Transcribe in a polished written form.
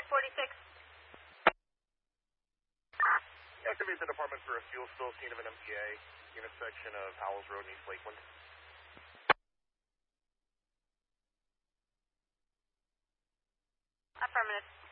Unit 46. Activate the department for a fuel spill scene of an MTA, intersection of Howells Road and East Lakeland. Affirmative.